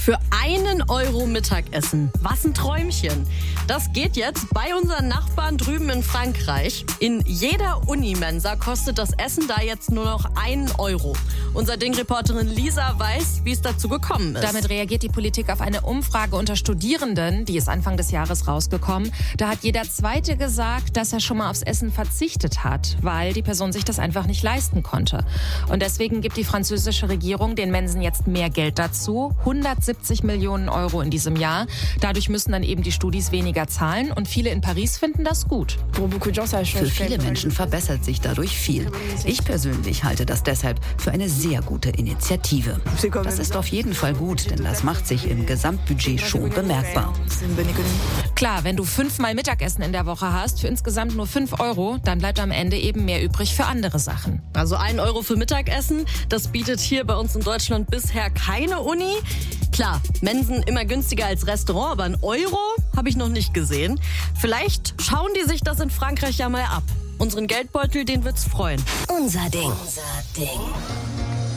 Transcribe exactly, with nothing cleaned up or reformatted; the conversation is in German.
Für einen Euro Mittagessen. Was ein Träumchen. Das geht jetzt bei unseren Nachbarn drüben in Frankreich. In jeder Unimensa kostet das Essen da jetzt nur noch einen Euro. Unser Ding-Reporterin Lisa weiß, wie es dazu gekommen ist. Damit reagiert die Politik auf eine Umfrage unter Studierenden, die ist Anfang des Jahres rausgekommen. Da hat jeder Zweite gesagt, dass er schon mal aufs Essen verzichtet hat, weil die Person sich das einfach nicht leisten konnte. Und deswegen gibt die französische Regierung den Mensen jetzt mehr Geld dazu. hundertsiebzig Millionen Euro in diesem Jahr. Dadurch müssen dann eben die Studis weniger zahlen und viele in Paris finden das gut. Für viele Menschen verbessert sich dadurch viel. Ich persönlich halte das deshalb für eine sehr gute Initiative. Das ist auf jeden Fall gut, denn das macht sich im Gesamtbudget schon bemerkbar. Klar, wenn du fünfmal Mittagessen in der Woche hast, für insgesamt nur fünf Euro, dann bleibt am Ende eben mehr übrig für andere Sachen. Also ein Euro für Mittagessen, das bietet hier bei uns in Deutschland bisher keine Uni. Klar, Mensen immer günstiger als Restaurant, aber ein Euro habe ich noch nicht gesehen. Vielleicht schauen die sich das in Frankreich ja mal ab. Unseren Geldbeutel, den wird's freuen. Unser Ding. Unser Ding.